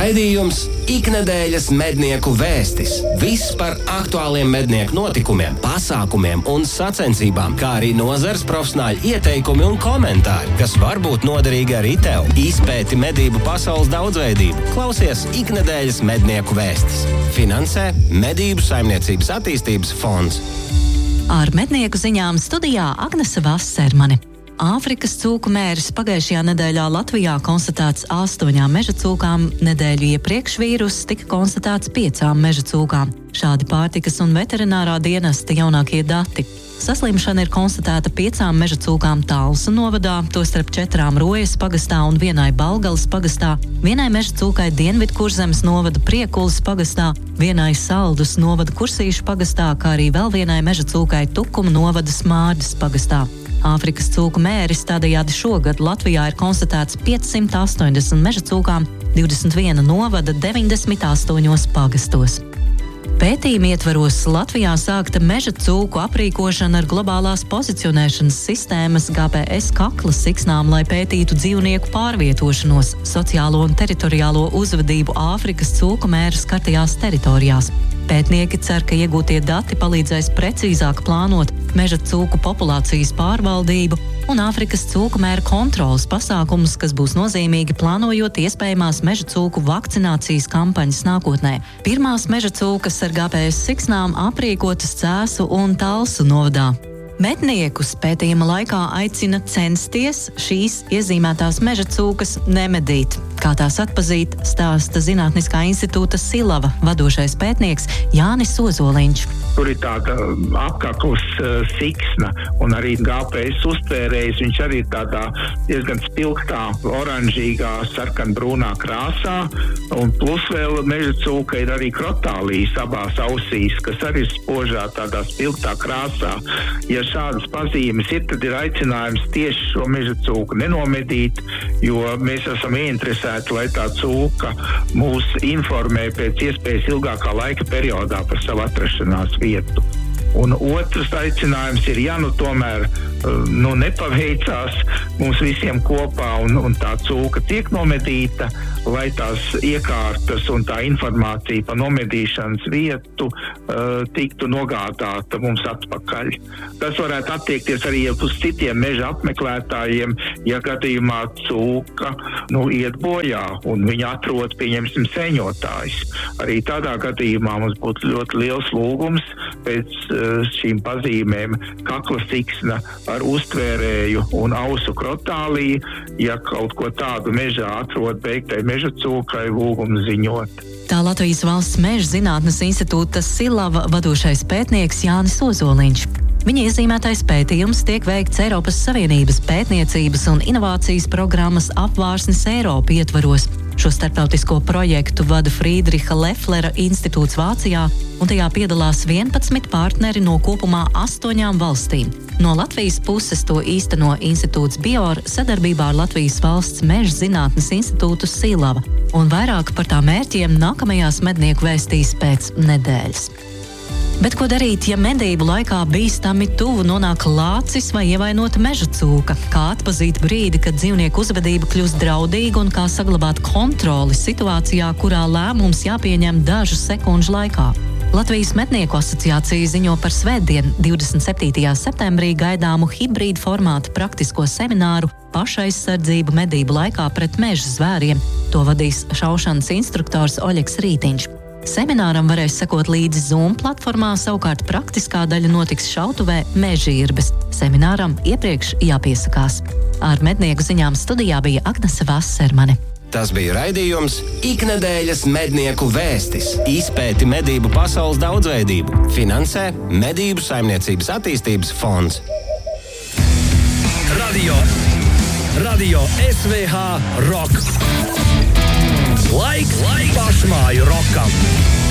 Raidījums Iknedēļas mednieku vēstis. Viss par aktuāliem mednieku notikumiem, pasākumiem un sacensībām, kā arī nozares profesionāļu ieteikumi un komentāri, kas var būt noderīgi arī tev. Izpēti medību pasaules daudzveidību. Klausies Iknedēļas mednieku vēstis. Finansē Medību saimniecības attīstības fonds. Ar mednieku ziņām studijā Agnese Vassermane. Āfrikas cūku mēris pagājušajā nedēļā Latvijā konstatēts 8 meža cūkām, nedēļu iepriekš vīruss tika konstatēts 5 meža cūkām. Šādi pārtikas un veterinārā dienesta jaunākie dati. Saslimšana ir konstatēta 5 meža cūkām Talsu novadā, tostarp 4 Rojas pagastā un 1 Balgalas pagastā, 1 meža cūkai Dienvidkurzemes novada Priekulas pagastā, 1 Saldus novada Kursīšu pagastā, kā arī vēl 1 meža cūkai Tukuma novada Smārdas pagastā. Āfrikas cūku mēris tādējādi šogad Latvijā ir konstatēts 580 meža cūkām, 21 novada 98 pagastos. Pētījuma ietvaros Latvijā sākta meža cūku aprīkošana ar globālās pozicionēšanas sistēmas GPS kakla siksnām, lai pētītu dzīvnieku pārvietošanos, sociālo un teritoriālo uzvedību Āfrikas cūku mēra skartajās teritorijās. Pētnieki cer, ka iegūtie dati palīdzēs precīzāk plānot meža cūku populācijas pārvaldību un Āfrikas cūku mēra kontrolas pasākumus, kas būs nozīmīgi plānojot iespējamās meža cūku vakcinācijas kampaņas nākotnē. Pirmās meža cūkas ar GPS siksnām aprīkotas Cēsu un Talsu novadā. Medniekus pētījuma laikā aicina censties šīs iezīmētās meža cūkas nemedīt. Kā tās atpazīt, stāsta Zinātniskā institūta Silava vadošais pētnieks Jānis Ozoliņš. Tur ir tāda apkaklas siksna un arī GPS uztvērējs. Viņš arī ir tādā diezgan spilgtā, oranžīgā, sarkanbrūnā krāsā. Un plus vēl meža cūka ir arī krotālijas abās ausīs, kas arī ir spožā tādā spilgtā krāsā. Ja šādas pazīmes ir, tad ir aicinājums tieši šo meža cūku nenomedīt, jo mēs esam ieinteresēti, lai tā cūka mūs informē pēc iespējas ilgākā laika periodā par savu atrašanās vietu. Un otrs aicinājums ir, ja tomēr nepaveicās mums visiem kopā un tā cūka tiek nomedīta, lai tās iekārtas un tā informācija par nomedīšanas vietu tiktu nogādāta mums atpakaļ. Tas varētu attiekties arī uz citiem meža apmeklētājiem, ja gadījumā cūka iet bojā un viņa atrod, pieņemsim, seņotājs. Arī tādā gadījumā mums būtu ļoti liels lūgums pēc šīm pazīmēm kakla siksna ar uztvērēju un ausu krotāliju, ja kaut ko tādu mežā atrod beigtai meža cūkai, lūgumu ziņot. Tā Latvijas Valsts meža zinātnes institūta Silava vadošais pētnieks Jānis Ozoliņš. Viņa iezīmētais pētījums tiek veikts Eiropas Savienības pētniecības un inovācijas programmas Apvārsnes Eiropa ietvaros. Šo starptautisko projektu vada Friedricha Lefflera institūts Vācijā, un tajā piedalās 11 partneri no kopumā 8 valstīm. No Latvijas puses to īsteno institūts Bior sadarbībā ar Latvijas Valsts meža zinātnes institūtu Silava, un vairāk par tā mērķiem nākamajās mednieku vēstīs pēc nedēļas. Bet ko darīt, ja medību laikā bīstami tuvu nonāk lācis vai ievainota meža cūka? Kā atpazīt brīdi, kad dzīvnieku uzvedība kļūst draudīga un kā saglabāt kontroli situācijā, kurā lēmums jāpieņem dažu sekundžu laikā? Latvijas mednieku asociācija ziņo par svētdien, 27. septembrī gaidāmu hibrīdu formātu praktisko semināru pašaizsardzību medību laikā pret meža zvēriem. To vadīs šaušanas instruktors Oļegs Rītiņš. Semināram varēs sekot līdzi Zoom platformā, savukārt praktiskā daļa notiks šautuvē Mežirbes. Semināram iepriekš jāpiesakās. Ar mednieku ziņām studijā bija Agnese Vassermane. Tas bija raidījums Iknedēļas mednieku vēstis. Izpēti medību pasaules daudzveidību. Finansē Medību saimniecības attīstības fonds. Radio SVH Rock. Laiks pašmāju rokam.